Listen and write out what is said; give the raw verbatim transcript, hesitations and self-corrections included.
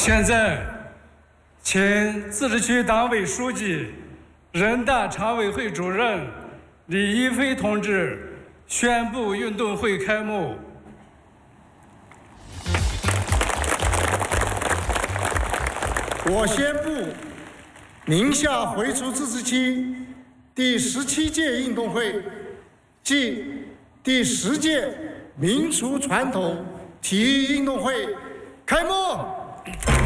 现在，请自治区党委书记、人大常委会主任李一飞同志宣布运动会开幕。 我宣布，宁夏回族自治区第十七届运动会暨第十届民族传统体育运动会开幕。